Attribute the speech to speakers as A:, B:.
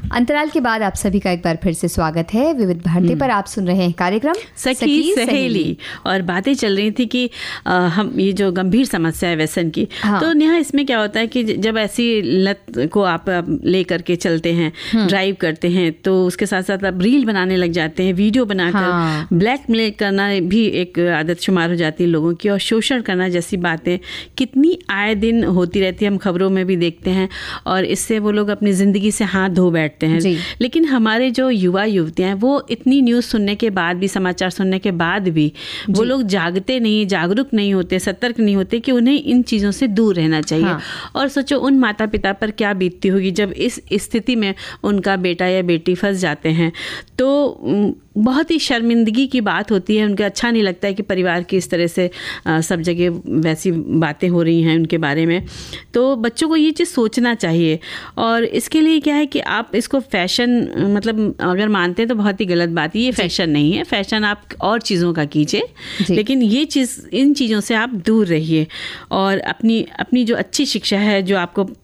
A: अंतराल के बाद आप सभी का एक बार फिर से स्वागत है विविध भारती पर। आप सुन रहे हैं कार्यक्रम
B: सखी सहेली और बातें चल रही थी कि हम ये जो गंभीर समस्या है व्यसन की, तो नेहा इसमें क्या होता है कि जब ऐसी लत को आप ले करके चलते हैं, ड्राइव करते हैं, तो उसके साथ साथ आप रील बनाने लग जाते हैं, वीडियो बनाकर ब्लैकमेल करना भी एक आदत शुमार हो जाती है लोगों की, और शोषण करना जैसी बातें कितनी आए दिन होती रहती है, हम खबरों में भी देखते हैं, और इससे वो लोग अपनी ज़िंदगी से हाथ धो बैठते हैं। लेकिन हमारे जो युवा युवतियां हैं वो इतनी न्यूज़ सुनने के बाद भी, समाचार सुनने के बाद भी वो लोग जागते नहीं, जागरूक नहीं होते, सतर्क नहीं होते कि उन्हें इन चीज़ों से दूर रहना चाहिए। और सोचो उन माता पिता पर क्या बीतती होगी जब इस स्थिति में उनका बेटा या बेटी फंस जाते हैं। तो बहुत ही शर्मिंदगी की बात होती है, उनको अच्छा नहीं लगता है कि परिवार की इस तरह से सब जगह वैसी बातें हो रही हैं उनके बारे में। तो बच्चों को ये चीज़ सोचना चाहिए, और इसके लिए क्या है कि आप इसको फैशन, मतलब अगर मानते हैं तो बहुत ही गलत बात है, ये फैशन नहीं है। फैशन आप और चीज़ों का कीजिए, लेकिन ये चीज़, इन चीज़ों से आप दूर रहिए, और अपनी जो अच्छी शिक्षा है, जो आपको